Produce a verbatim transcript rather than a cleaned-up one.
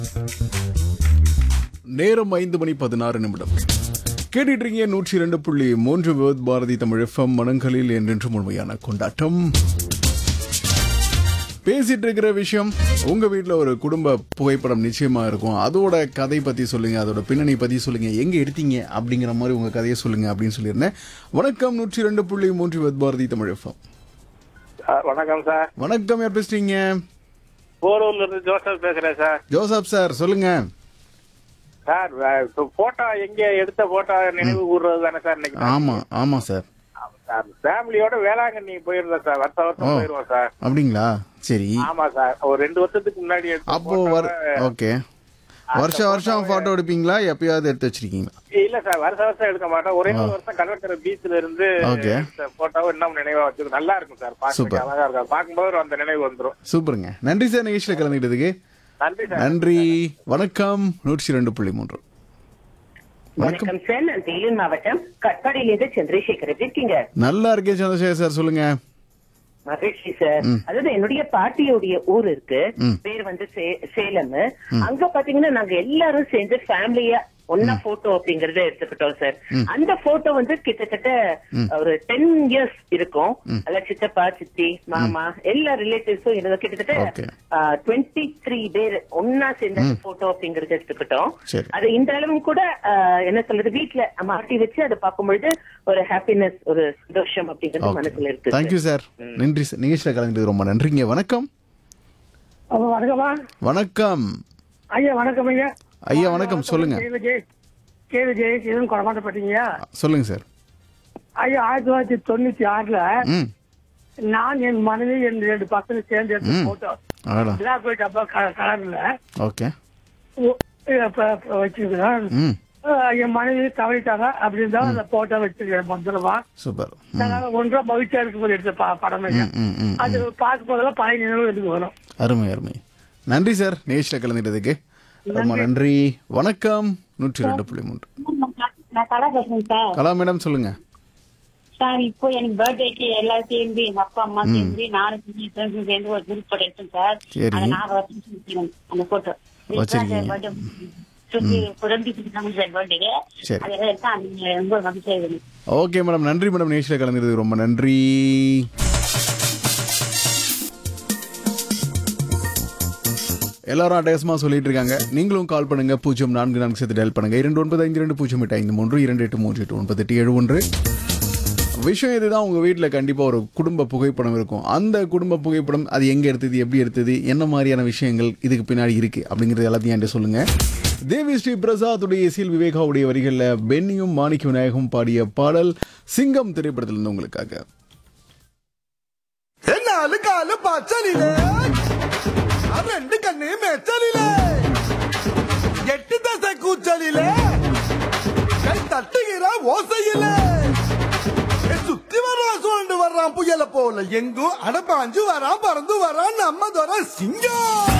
நேரம் ஐந்து மணி பதினாறு நிமிடம். கேட்டுட்டு இருக்கீங்க நூற்றி இரண்டு புள்ளி மூன்று விவத் பாரதி தமிழ் எஃப்எம். மனங்களில் என்றென்று முழுமையான கொண்டாட்டம். பேசிட்டு இருக்கிற விஷயம், உங்க வீட்டில் ஒரு குடும்ப புகைப்படம் நிச்சயமா இருக்கும். அதோட கதை பத்தி சொல்லுங்க, அதோட பின்னணி பத்தி சொல்லுங்க, எங்க எடுத்தீங்க அப்படிங்கிற மாதிரி உங்க கதையை சொல்லுங்க அப்படின்னு சொல்லியிருந்தேன். வணக்கம், நூற்றி இரண்டு புள்ளி மூன்று விவத் பாரதி தமிழ் எஃப்எம். வணக்கம் சார். வணக்கம், யார் பேசுறீங்க? போரூர்ல இருந்து ஜோசப் பேசுறேன் சார். ஜோசப் சார், சொல்லுங்க சார். போட்டோ எங்க எடுத்த போட்டோ நினைவு கூறுறது தானே சார் இன்னைக்கு? ஆமா ஆமா சார். சார் ஃபேமிலியோட வேளாங்கண்ணி போயிருந்தோம் சார். வருஷம் வருஷம் போயிருவோம் சார். அப்படிங்களா? சரி. ஆமா சார், ஒரு ரெண்டு வருஷத்துக்கு முன்னாடி எடுத்த அப்போ photo-ல- ஓகே. வருஷம் வருஷம் போட்டோ எடுப்பீங்களா? எப்பயாவது எடுத்து வச்சிருக்கீங்களா? இல்ல சார், வருஷம் வருஷம் எடுக்க மாட்டோம். ஒரே ஒரு வருஷம் கடற்கரை பீச்ல இருந்து Okay. போட்டோவை இன்னும் நினைவா வச்சிருக்கு. நல்லா இருக்கும் சார், Super. பாக்க அழகா இருக்கும். பார்க்கும்போது அந்த நினைவு வந்துரும். சூப்பருங்க. நன்றி சார், நிகழ்ச்சியில் கலந்துக்கிட்டதுக்கு நன்றி சார். நன்றி. வணக்கம், நூற்றி ரெண்டு புள்ளி மூன்று. வணக்கம். வணக்கம் சார், நான் வேலூர் மாவட்டம் கட்பாடியிலிருந்து சந்திரசேகர். எப்படி இருக்கீங்க? நல்லா இருக்கேன் சந்திரசேகர் சார், சொல்லுங்க. மகிழ்ச்சி சார். அதாவது என்னுடைய பாட்டியோடைய ஊர் இருக்கு, பேர் வந்து சே- சேலம். அங்க பாத்தீங்கன்னா நாங்க எல்லாரும் சேர்ந்து ஃபேமிலியா ஒன்னா போட்டோ அப்படிங்கறத எடுத்துக்கிட்டோம் சார். அந்த போட்டோ வந்து கிட்டத்தட்ட ஒரு டென் இயர்ஸ் இருக்கும். அல்ல சித்தப்பா, சித்தி, மாமா எல்லா ரிலேட்டிவ்ஸும் இருந்த Okay. கிட்டத்தட்ட டுவெண்ட்டி த்ரீ பேர் ஒன்னா சேர்ந்த போட்டோ அப்படிங்கறத எடுத்துக்கிட்டோம். சரி. அது இந்த அளவும் கூட ஆஹ், என்ன சொல்றது, வீட்டுல மாட்டி வச்சு அதை பார்க்கும் பொழுது ஒரு ஹாப்பினஸ், ஒரு சந்தோஷம் அப்படிங்கிறது மனசுல இருக்கு. தேங்க்யூ சார், நன்றி சார், நிகழ்ச்சியில் கலந்துக்கிட்டது ரொம்ப நன்றிங்க. வணக்கம். வணக்கமா வணக்கம் ஐயா. வணக்கம் ஐயா. ஐயா வணக்கம், சொல்லுங்க. கேவி ஜெயசீலன் கொடமாட்டப்பட்டீங்க சொல்லுங்க சார். ஐயா. ஆயிரத்தி தொள்ளாயிரத்தி தொண்ணூத்தி ஆறுல ம் நான், என் மனைவி, என் ரெண்டு பசங்க சேர்ந்து எடுத்த ம். போட்டோ ஆடா. பிளாக் ஒயிட் அப்பா கலர்ல ஓகே. வச்சிருக்கிறேன். ம் என் மனைவி தவறிட்டாங்க. அப்படி இருந்தா அந்த போட்டோ வச்சிருக்கேன் பத்திரமா. சூப்பர். ம் நாங்க ஒன்றா மகிழ்ச்சியா இருக்கும்போது எடுத்த ப- படம் ஐயா. ம், ம், ம், அது பார்க்கும் போதெல்லாம் பழைய நினைவு எனக்கு வரும். அருமை அருமை. நன்றி சார், நிகழ்ச்சியில் கலந்துக்கிட்டதுக்கு ரொம்ப நன்றி. வணக்கம், நூற்றி ரெண்டு புள்ளி மூன்று. நான் கலா பேசுறேன் சார். கலா மேடம், சொல்லுங்க. சார், இப்போ எனக்கு பர்த்டேக்கு எல்லாரும் சேர்ந்து எங்க அப்பா அம்மா சேர்ந்து நானும் ஃப்ரெண்ட்ஸும் சேர்ந்து ஒரு குரூப் போட்டோ எடுத்தோம் சார். சரி. அதை நான் வச்சிருக்கேன் அந்த போட்டோ. வச்சிருக்கீங்க. பர்த்டே சரி. அதெல்லாம் எடுத்தா நீங்க ரொம்ப மகிழ்ச்சியா இருக்கு. ஓகே மேடம், நன்றி மேடம், நிகழ்ச்சியில் கலந்துக்கிறது ரொம்ப நன்றி. எல்லாரும் அட்டகாசமா சொல்லிட்டு இருக்காங்க. நீங்களும் கால் பண்ணுங்க. பூஜ்ஜியம் நான்கு நான்கு சேர்த்து டயல் பண்ணுங்க. இரண்டு ஒன்பது ஐந்து இரண்டு பூஜ்ஜியம் எட்டு ஐந்து மூன்று இரண்டு எட்டு மூன்று எட்டு ஒன்பது எட்டு ஏழு ஒன்று. விஷயம் இதுதான், உங்க வீட்டில் கண்டிப்பா ஒரு குடும்ப புகைப்படம் இருக்கும். அந்த குடும்ப புகைப்படம் அது எங்க எடுத்தது, எப்படி எடுத்தது, என்ன மாதிரியான விஷயங்கள் இதுக்கு பின்னாடி இருக்கு அப்படிங்கறது எல்லாத்தையும் என்கிட்ட சொல்லுங்க. தேவி ஸ்ரீ பிரசாத்துடைய இசையில் விவேகாவுடைய வரிகள்ல பென்னியும் மாணிக்க விநாயகம் பாடிய பாடல் சிங்கம் திரைப்படத்திலிருந்து உங்களுக்காக. நாலு காலு பச்சலிலே ரெண்டு கண்ணு மெச்சலிலே எட்டு தசை கூச்சலிலே கை தட்டுகிற ஓசையிலே சுத்தி வர்றான், சூழ்ந்து வர்றான் புயல போல எங்கும் அடப்பாஞ்சு வரான், பறந்து வரான் நம்ம தர சிங்கம்.